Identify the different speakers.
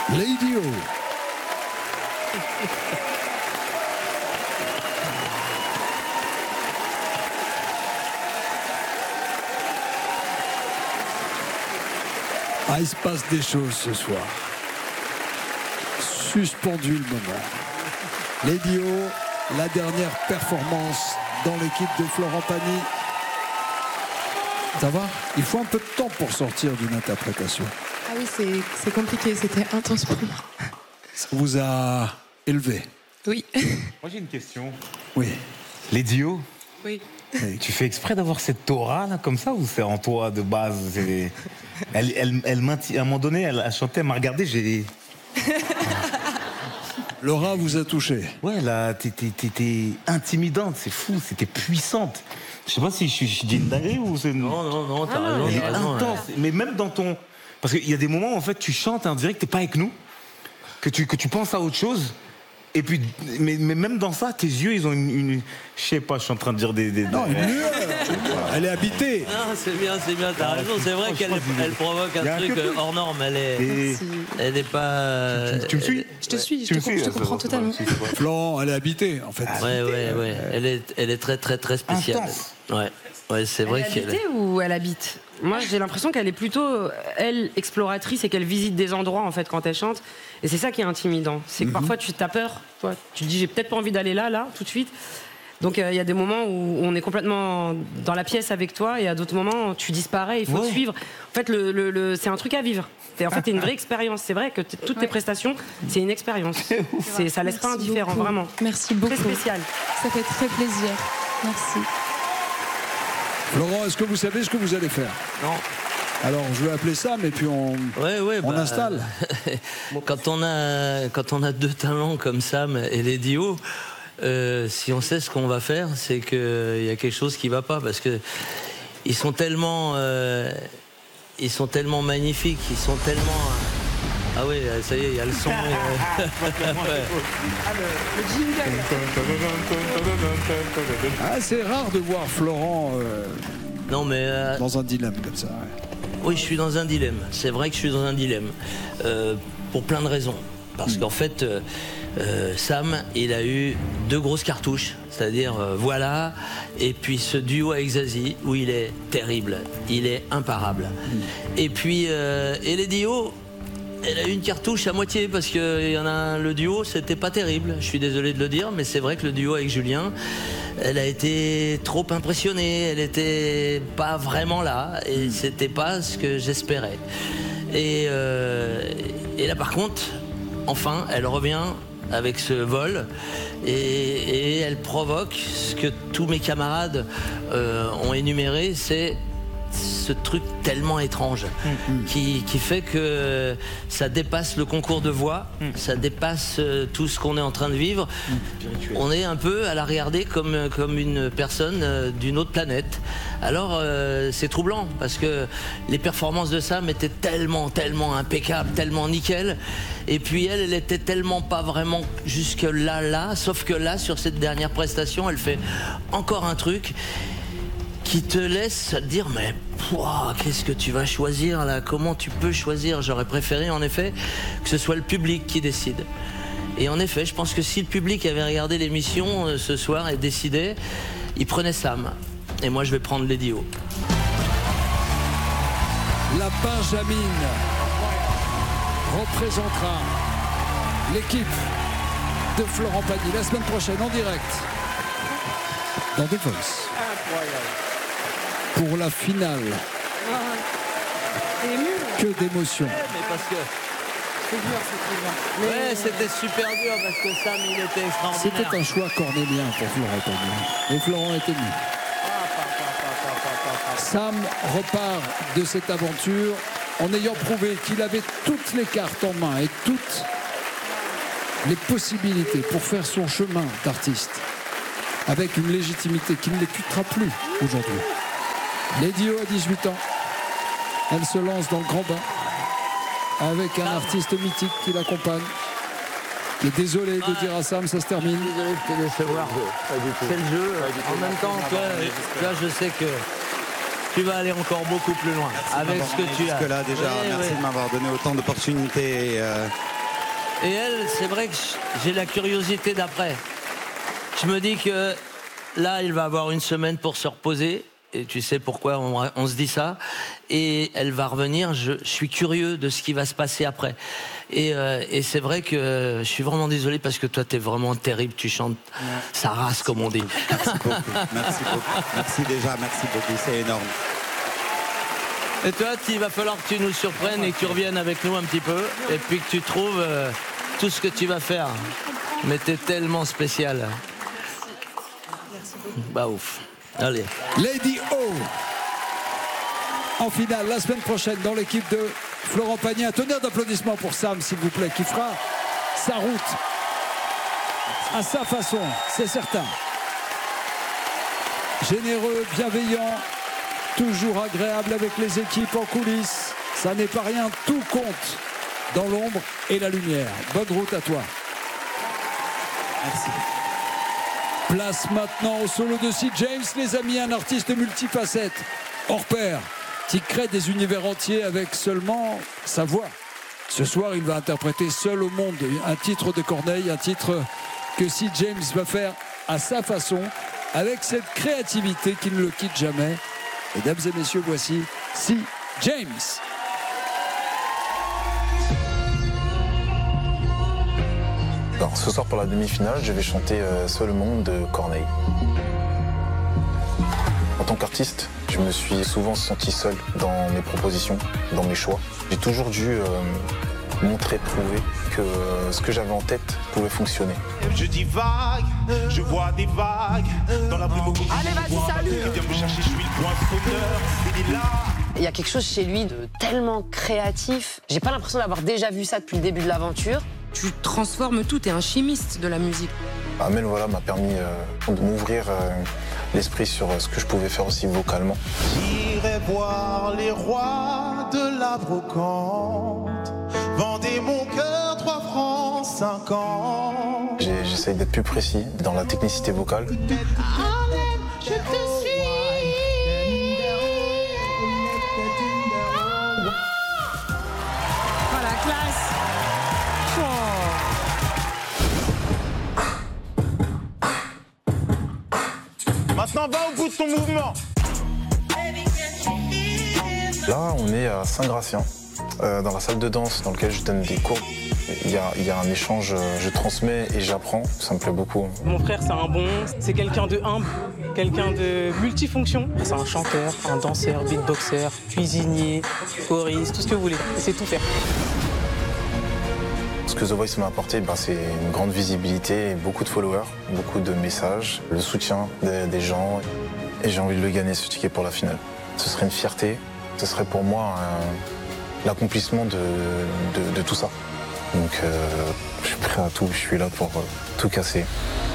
Speaker 1: Lady O. Ah, il se passe des choses ce soir. Suspendu le moment. Lady O, la dernière performance dans l'équipe de Florent Pagny. Ça va? Il faut un peu de temps pour sortir d'une interprétation.
Speaker 2: Ah oui, c'est compliqué, c'était intense pour moi.
Speaker 1: Ça vous a élevé?
Speaker 2: Oui.
Speaker 3: Moi j'ai une question.
Speaker 1: Oui.
Speaker 3: Lady O,
Speaker 2: Oui.
Speaker 3: tu fais exprès d'avoir cette aura là comme ça ou c'est en toi de base? Elle m'a, à un moment donné, elle a chanté, elle m'a regardé, j'ai...
Speaker 1: Laura vous a touché.
Speaker 3: Ouais, là, t'étais intimidante, c'est fou, c'était puissante. Je sais pas si je dis une dinguerie ou c'est...
Speaker 4: Non, t'as raison.
Speaker 3: Elle est
Speaker 4: t'as raison,
Speaker 3: intense, mais même dans ton... Parce qu'il y a des moments où en fait tu chantes et on dirait que t'es pas avec nous, que tu penses à autre chose. Et puis, mais même dans ça, tes yeux, ils ont une je sais pas, je suis en train de dire des
Speaker 1: Non, une lueur. Elle est habitée.
Speaker 4: Non, c'est bien, t'as raison. C'est vrai qu'elle provoque un truc hors norme. Elle est pas.
Speaker 3: Tu me suis?
Speaker 2: Je te suis, je te comprends totalement.
Speaker 1: Florent, elle est habitée, en fait.
Speaker 4: Ouais. Elle est très, très, très spéciale.
Speaker 3: Intense.
Speaker 4: Ouais, c'est vrai
Speaker 5: Elle
Speaker 4: qu'elle
Speaker 5: est habitée ou elle habite? Moi, j'ai l'impression qu'elle est plutôt, elle, exploratrice et qu'elle visite des endroits, en fait, quand elle chante. Et c'est ça qui est intimidant. C'est que parfois, tu as peur. Tu te dis, j'ai peut-être pas envie d'aller là, tout de suite. Donc, il y a des moments où on est complètement dans la pièce avec toi, et à d'autres moments, tu disparais, il faut te suivre. En fait, c'est un truc à vivre. En fait, c'est une vraie expérience. C'est vrai que toutes tes prestations, c'est une expérience. Ça laisse pas indifférent,
Speaker 2: beaucoup.
Speaker 5: vraiment.
Speaker 2: Merci beaucoup.
Speaker 5: Très spécial.
Speaker 2: Ça fait très plaisir. Merci.
Speaker 1: Laurent, est-ce que vous savez ce que vous allez faire?
Speaker 4: Non.
Speaker 1: Alors, je vais appeler Sam et puis on installe.
Speaker 4: Quand on a deux talents comme Sam et Lady O, si on sait ce qu'on va faire, c'est qu'il y a quelque chose qui va pas, parce que ils sont tellement magnifiques, ils sont tellement... Ah oui, ça y est, il y a le son.
Speaker 1: Ah, c'est rare de voir Florent
Speaker 4: Non, mais
Speaker 1: dans un dilemme comme ça. Ouais.
Speaker 4: oui, je suis dans un dilemme. C'est vrai que je suis dans un dilemme. Pour plein de raisons. Parce qu'en fait, Sam, il a eu 2 grosses cartouches. C'est-à-dire, voilà. Et puis ce duo avec Zazie, où il est terrible. Il est imparable. Et puis, et Lady O, elle a eu une cartouche à moitié, parce que le duo, c'était pas terrible. Je suis désolé de le dire, mais c'est vrai que le duo avec Julien, elle a été trop impressionnée. Elle était pas vraiment là, et c'était pas ce que j'espérais. Et là, par contre, enfin, elle revient avec ce vol, et elle provoque ce que tous mes camarades ont énuméré, c'est ce truc tellement étrange qui fait que ça dépasse le concours de voix, ça dépasse tout ce qu'on est en train de vivre. On est un peu à la regarder comme une personne d'une autre planète. Alors c'est troublant, parce que les performances de Sam étaient tellement impeccables, tellement nickel, et puis elle était tellement pas vraiment jusque là, sauf que là, sur cette dernière prestation, elle fait encore un truc qui te laisse te dire, mais qu'est-ce que tu vas choisir là? Comment tu peux choisir? J'aurais préféré en effet que ce soit le public qui décide. Et en effet, je pense que si le public avait regardé l'émission ce soir et décidé, il prenait Sam. Et moi, je vais prendre Lady O.
Speaker 1: La Benjamine représentera l'équipe de Florent Pagny la semaine prochaine en direct dans The Voice.
Speaker 6: Incroyable.
Speaker 1: Pour la finale. Que d'émotions.
Speaker 4: Mais parce que...
Speaker 2: C'est dur, c'est très dur.
Speaker 4: Ouais, c'était super dur, parce que Sam, il était extraordinaire.
Speaker 1: C'était un choix cornélien pour Florent Pagny. Et Florent était mis. Sam repart de cette aventure en ayant prouvé qu'il avait toutes les cartes en main et toutes les possibilités pour faire son chemin d'artiste, avec une légitimité qui ne l'écoutera plus aujourd'hui. Lady O a 18 ans. Elle se lance dans le grand bain avec un artiste mythique qui l'accompagne. Qui est désolé de dire à Sam, ça se termine.
Speaker 4: Désolé de te décevoir. C'est le jeu. En même temps, toi, je sais que tu vas aller encore beaucoup plus loin avec ce que tu as.
Speaker 7: Jusque là déjà, merci de m'avoir donné autant d'opportunités.
Speaker 4: Et elle, c'est vrai que j'ai la curiosité d'après. Je me dis que là, il va avoir une semaine pour se reposer. Et tu sais pourquoi on se dit ça. Et elle va revenir. Je suis curieux de ce qui va se passer après. Et c'est vrai que je suis vraiment désolé parce que toi, t'es vraiment terrible. Tu chantes ça rase, comme on dit.
Speaker 6: Merci beaucoup. Merci beaucoup. Merci déjà. Merci beaucoup. C'est énorme.
Speaker 4: Et toi, il va falloir que tu nous surprennes et que tu reviennes avec nous un petit peu. Et puis que tu trouves tout ce que tu vas faire. Mais t'es tellement spécial. Bah ouf. Allez.
Speaker 1: Lady O en finale la semaine prochaine dans l'équipe de Florent Pagny. Un tonnerre d'applaudissements pour Sam, s'il vous plaît, qui fera sa route à sa façon, c'est certain. Généreux, bienveillant, toujours agréable avec les équipes en coulisses. Ça n'est pas rien, tout compte dans l'ombre et la lumière. Bonne route à toi.
Speaker 6: Merci.
Speaker 1: Place maintenant au solo de Sid James, les amis, un artiste multifacette, hors pair, qui crée des univers entiers avec seulement sa voix. Ce soir, il va interpréter Seul au monde, un titre de Corneille, un titre que Sid James va faire à sa façon, avec cette créativité qui ne le quitte jamais. Mesdames et messieurs, voici Sid James.
Speaker 7: Alors, ce soir pour la demi-finale, je vais chanter Seul au monde de Corneille. En tant qu'artiste, je me suis souvent senti seul dans mes propositions, dans mes choix. J'ai toujours dû montrer, prouver que ce que j'avais en tête pouvait fonctionner.
Speaker 8: Je dis vague, je vois des vagues dans la brume.
Speaker 9: Allez, vas-y, salut.
Speaker 8: Viens me chercher, je suis le poinçonneur. Il est là.
Speaker 9: Il y a quelque chose chez lui de tellement créatif. J'ai pas l'impression d'avoir déjà vu ça depuis le début de l'aventure.
Speaker 5: Tu transformes tout, t'es un chimiste de la musique.
Speaker 7: Amel voilà, m'a permis de m'ouvrir l'esprit sur ce que je pouvais faire aussi vocalement.
Speaker 8: J'irai voir les rois de la brocante. Vendez mon cœur 3 francs 50.
Speaker 7: J'essaye d'être plus précis dans la technicité vocale.
Speaker 8: Je te suis.
Speaker 5: Voilà, classe.
Speaker 8: Maintenant, va au bout de ton mouvement.
Speaker 7: Là, on est à Saint-Gratien, dans la salle de danse dans laquelle je donne des cours. Il y a un échange, je transmets et j'apprends, ça me plaît beaucoup.
Speaker 2: Mon frère, c'est un bon, c'est quelqu'un de humble, quelqu'un de multifonction. C'est un chanteur, un danseur, beatboxer, cuisinier, choriste, tout ce que vous voulez. Il sait tout faire.
Speaker 7: Ce que The Voice m'a apporté, c'est une grande visibilité, beaucoup de followers, beaucoup de messages, le soutien des gens. Et j'ai envie de le gagner, ce ticket pour la finale. Ce serait une fierté, ce serait pour moi l'accomplissement de tout ça. Donc je suis prêt à tout, je suis là pour tout casser.